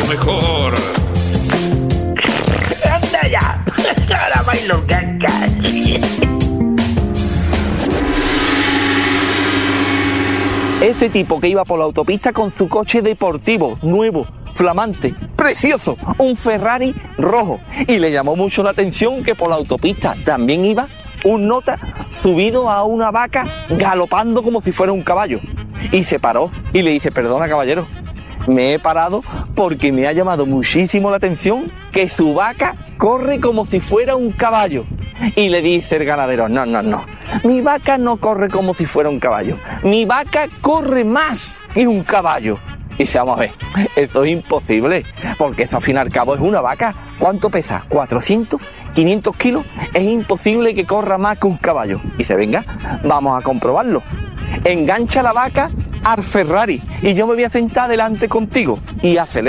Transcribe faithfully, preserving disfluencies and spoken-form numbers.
mejor. ¡Anda ya! Ahora bailo caca. Ese tipo que iba por la autopista con su coche deportivo, nuevo, flamante, precioso, un Ferrari rojo. Y le llamó mucho la atención que por la autopista también iba un nota subido a una vaca galopando como si fuera un caballo. Y se paró y le dice: perdona, caballero, me he parado porque me ha llamado muchísimo la atención que su vaca corre como si fuera un caballo. Y le dice el ganadero: no, no, no, mi vaca no corre como si fuera un caballo, mi vaca corre más que un caballo. Y dice: vamos a ver, eso es imposible, porque eso al fin y al cabo es una vaca. ¿Cuánto pesa? ¿cuatrocientos? ¿quinientos kilos? Es imposible que corra más que un caballo. Y dice: venga, vamos a comprobarlo. Engancha la vaca al Ferrari y yo me voy a sentar delante contigo y acelera.